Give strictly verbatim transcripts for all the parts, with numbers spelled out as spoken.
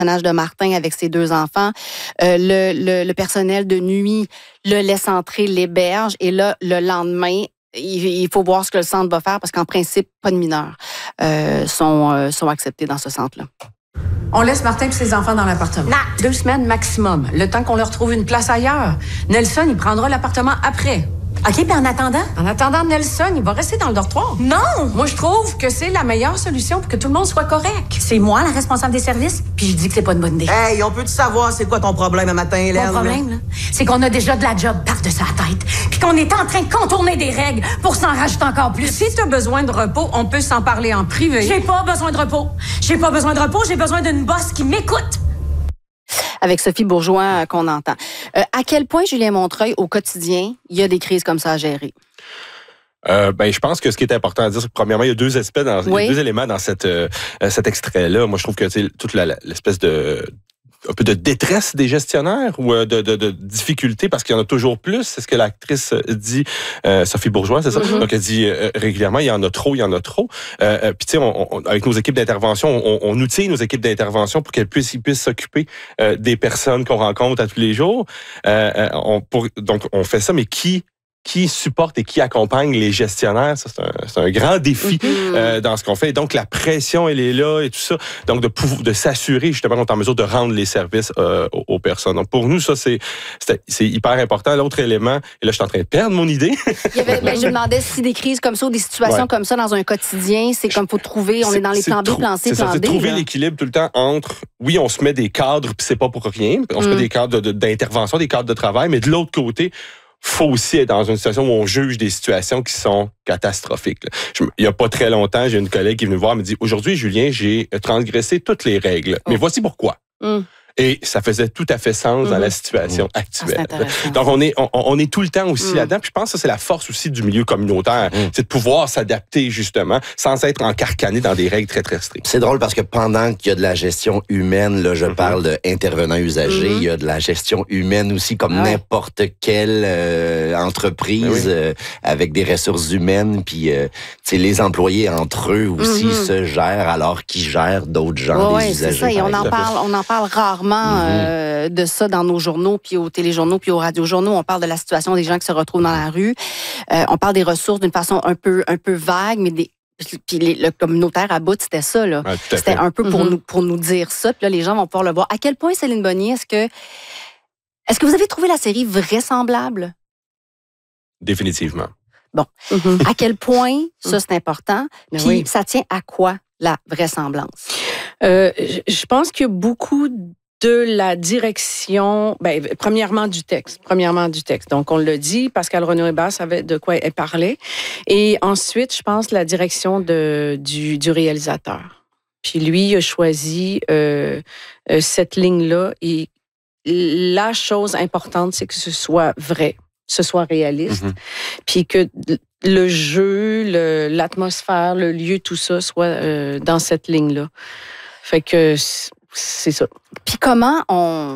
personnage de Martin avec ses deux enfants. Euh, le, le, le personnel de nuit le laisse entrer, l'héberge. Et là, le lendemain, il, il faut voir ce que le centre va faire parce qu'en principe, pas de mineurs euh, sont, euh, sont acceptés dans ce centre-là. On laisse Martin et ses enfants dans l'appartement. Non. Deux semaines maximum, le temps qu'on leur trouve une place ailleurs. Nelson, il prendra l'appartement après. OK, puis en attendant? En attendant, Nelson, il va rester dans le dortoir. Non! Moi, je trouve que c'est la meilleure solution pour que tout le monde soit correct. C'est moi, la responsable des services, puis je dis que c'est pas une bonne idée. Hey, on peut-tu savoir c'est quoi ton problème un matin, Hélène? Mon problème, là, c'est qu'on a déjà de la job par-dessus la tête, puis qu'on est en train de contourner des règles pour s'en rajouter encore plus. Si t'as besoin de repos, on peut s'en parler en privé. J'ai pas besoin de repos. J'ai pas besoin de repos, j'ai besoin d'une boss qui m'écoute. Avec Sophie Bourgeois euh, qu'on entend. Euh, à quel point, Julien Montreuil, au quotidien, il y a des crises comme ça à gérer? Euh, ben, je pense que ce qui est important à dire, c'est que premièrement, il y a deux aspects, dans, oui. il y a deux éléments dans cette, euh, cet extrait-là. Moi, je trouve que toute la, l'espèce de un peu de détresse des gestionnaires ou de, de, de difficulté parce qu'il y en a toujours plus. C'est ce que l'actrice dit, euh, Sophie Bourgeois, c'est ça? Mm-hmm. Donc, elle dit euh, régulièrement, il y en a trop, il y en a trop. Euh, euh, Puis, tu sais, on, on, avec nos équipes d'intervention, on, on outille nos équipes d'intervention pour qu'elles puissent, ils puissent s'occuper euh, des personnes qu'on rencontre à tous les jours. Euh, on, pour, donc, on fait ça, mais qui qui supporte et qui accompagne les gestionnaires, ça, c'est un, c'est un grand défi mm-hmm. euh, dans ce qu'on fait. Et donc, la pression, elle est là et tout ça. Donc, de, pouvoir, de s'assurer justement qu'on est en mesure de rendre les services euh, aux, aux personnes. Donc, pour nous, ça, c'est, c'est, c'est hyper important. L'autre élément, et là, je suis en train de perdre mon idée. Il y avait, ben, je me demandais si des crises comme ça ou des situations ouais. comme ça dans un quotidien, c'est comme faut trouver, on est, est dans les plans B, plan C, plan D. C'est trouver l'équilibre tout le temps entre, oui, on se met des cadres, puis c'est pas pour rien, on mm. se met des cadres de, de, d'intervention, des cadres de travail, mais de l'autre côté, faut aussi être dans une situation où on juge des situations qui sont catastrophiques. Je, il y a pas très longtemps, j'ai une collègue qui est venue voir, elle me dit, aujourd'hui, Julien, j'ai transgressé toutes les règles, oh. mais voici pourquoi. Mm. Et ça faisait tout à fait sens mmh. dans la situation mmh. actuelle. Ah, donc, on est, on, on est tout le temps aussi mmh. là-dedans. Puis je pense que ça, c'est la force aussi du milieu communautaire. Mmh. C'est de pouvoir s'adapter, justement, sans être encarcané dans des règles très, très strictes. C'est drôle parce que pendant qu'il y a de la gestion humaine, là, je mmh. parle d'intervenants usagers, mmh. il y a de la gestion humaine aussi, comme ah, n'importe quelle euh, entreprise oui. euh, avec des ressources humaines. Puis, euh, les employés entre eux aussi mmh. se gèrent alors qu'ils gèrent d'autres gens, oh, des oui, usagers. C'est ça, et on en parle, on en parle rarement. Mm-hmm. Euh, de ça dans nos journaux, puis aux téléjournaux, puis aux radiojournaux. On parle de la situation des gens qui se retrouvent dans la rue. Euh, on parle des ressources d'une façon un peu, un peu vague, mais des, puis les, le communautaire à bout, c'était ça. Là. Ouais, c'était un peu pour, mm-hmm. nous, pour nous dire ça. Puis là, les gens vont pouvoir le voir. À quel point, Céline Bonnier, est-ce que, est-ce que vous avez trouvé la série vraisemblable? Définitivement. Bon. Mm-hmm. À quel point, ça, c'est important. Puis oui. ça tient à quoi, la vraisemblance? Euh, je pense qu'il y a beaucoup de la direction, ben, premièrement du texte, premièrement du texte. Donc, on l'a dit, Pascal Renaud-Hébert savait de quoi elle parlait. Et ensuite, je pense la direction de, du, du réalisateur. Puis lui, il a choisi euh, euh, cette ligne-là. Et la chose importante, c'est que ce soit vrai, ce soit réaliste. Mm-hmm. Puis que le jeu, le, l'atmosphère, le lieu, tout ça soit euh, dans cette ligne-là. Fait que c'est ça. Puis comment on...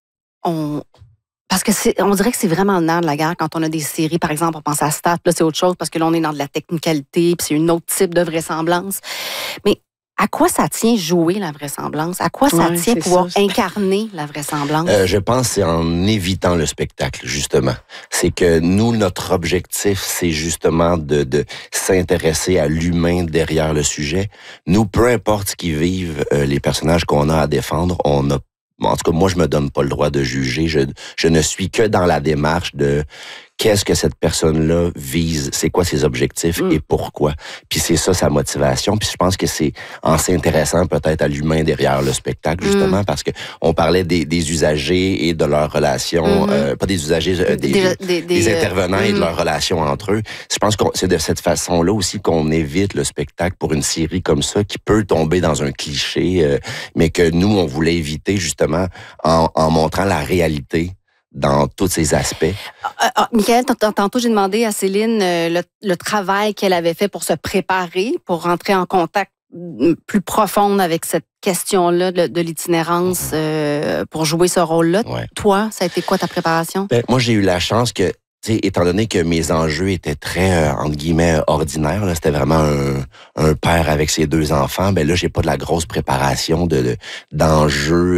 on parce que c'est, on dirait que c'est vraiment le nerf de la guerre quand on a des séries, par exemple, on pense à Stat, là c'est autre chose parce que là on est dans de la technicalité, puis c'est un autre type de vraisemblance. Mais à quoi ça tient jouer la vraisemblance? À quoi ça ouais, tient pouvoir ça, incarner la vraisemblance? Euh, je pense que c'est en évitant le spectacle, justement. C'est que nous, notre objectif, c'est justement de, de s'intéresser à l'humain derrière le sujet. Nous, peu importe ce qu'ils vivent, euh, les personnages qu'on a à défendre, on a en tout cas, moi, je me donne pas le droit de juger. Je, je ne suis que dans la démarche de qu'est-ce que cette personne-là vise, c'est quoi ses objectifs mm. et pourquoi. Puis c'est ça sa motivation. Puis je pense que c'est en s'intéressant peut-être à l'humain derrière le spectacle, justement, mm. parce que on parlait des, des usagers et de leurs relations, mm. euh, pas des usagers, euh, des, des, des, des, des intervenants euh, et de leurs relations entre eux. Je pense que c'est de cette façon-là aussi qu'on évite le spectacle pour une série comme ça qui peut tomber dans un cliché, euh, mais que nous, on voulait éviter justement en, en montrant la réalité dans tous ces aspects. Euh, euh, Michael, tantôt, j'ai demandé à Céline euh, le, le travail qu'elle avait fait pour se préparer, pour rentrer en contact plus profond avec cette question-là de, de l'itinérance euh, pour jouer ce rôle-là. Ouais. Toi, ça a été quoi ta préparation? Ben, moi, j'ai eu la chance que T'sais, étant donné que mes enjeux étaient très, euh, entre guillemets, ordinaires, là, c'était vraiment un, un père avec ses deux enfants, ben là, j'ai pas de la grosse préparation de, de- d'enjeux